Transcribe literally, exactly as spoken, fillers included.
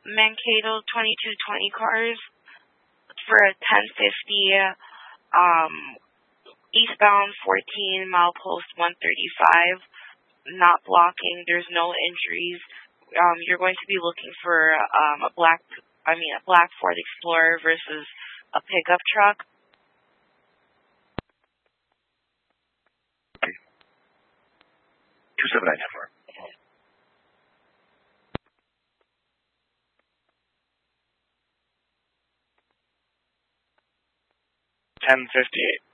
Mankato twenty-two twenty cars for a ten fifty, um, eastbound fourteen, milepost one thirty-five, not blocking, there's no injuries. Um, you're going to be looking for um, a black, I mean a black Ford Explorer versus a pickup truck. Okay. two seven nine four. ten fifty-eight.